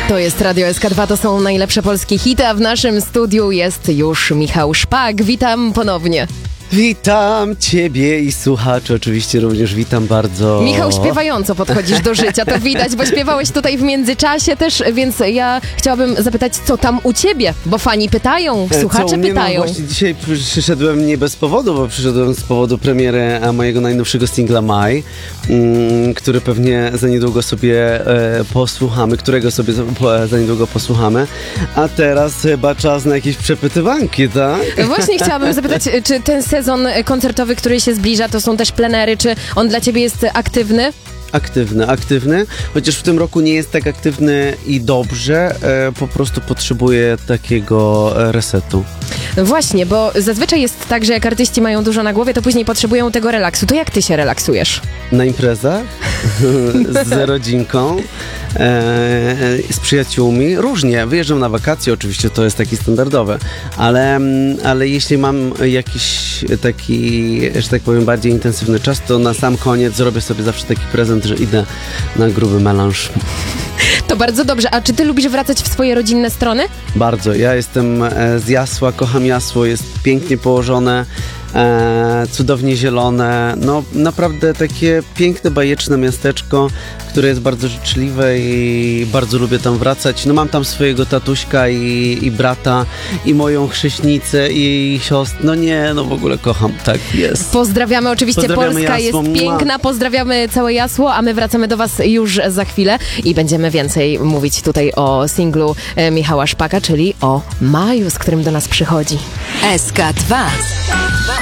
To jest Radio SK2, to są najlepsze polskie hity, a w naszym studiu jest już Michał Szpak. Witam ponownie. Witam Ciebie i słuchaczy, oczywiście również witam bardzo. Michał, śpiewająco podchodzisz do życia, to widać, bo śpiewałeś tutaj w międzyczasie też, więc ja chciałabym zapytać, co tam u Ciebie, bo fani pytają, słuchacze pytają. No właśnie dzisiaj przyszedłem nie bez powodu, bo przyszedłem z powodu premiery mojego najnowszego singla Maj, który pewnie za niedługo sobie posłuchamy, którego sobie za niedługo posłuchamy, a teraz chyba czas na jakieś przepytywanki, tak? Właśnie chciałabym zapytać, czy ten sezon koncertowy, który się zbliża, to są też plenery, czy on dla Ciebie jest aktywny? Aktywny, chociaż w tym roku nie jest tak aktywny i dobrze, po prostu potrzebuję takiego resetu. Właśnie, bo zazwyczaj jest tak, że jak artyści mają dużo na głowie, to później potrzebują tego relaksu. To jak Ty się relaksujesz? Na imprezach, z rodzinką, z przyjaciółmi, różnie. Wyjeżdżam na wakacje, oczywiście to jest taki standardowe, ale jeśli mam jakiś taki, że tak powiem, bardziej intensywny czas, to na sam koniec zrobię sobie zawsze taki prezent, że idę na gruby melanż. To bardzo dobrze. A czy Ty lubisz wracać w swoje rodzinne strony? Bardzo. Ja jestem z Jasła, kocham Jasło, jest pięknie położone, cudownie zielone, no naprawdę takie piękne, bajeczne miasteczko, które jest bardzo życzliwe i bardzo lubię tam wracać. No mam tam swojego tatuśka i brata i moją chrześnicę i siostrę. No w ogóle kocham, tak jest. Pozdrawiamy oczywiście, Pozdrawiamy Polska Jasło. jest piękna, pozdrawiamy całe Jasło, a my wracamy do Was już za chwilę i będziemy więcej mówić tutaj o singlu Michała Szpaka, czyli o Maju, z którym do nas przychodzi. SK2